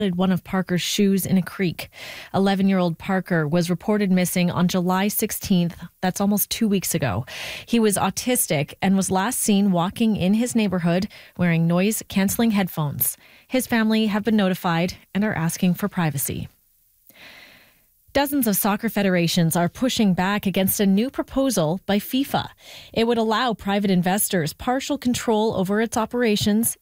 one of Parker's shoes in a creek. 11-year-old Parker was reported missing on July 16th. That's almost 2 weeks ago. He was autistic and was last seen walking in his neighborhood wearing noise-canceling headphones. His family have been notified and are asking for privacy. Dozens of soccer federations are pushing back against a new proposal by FIFA. It would allow private investors partial control over its operations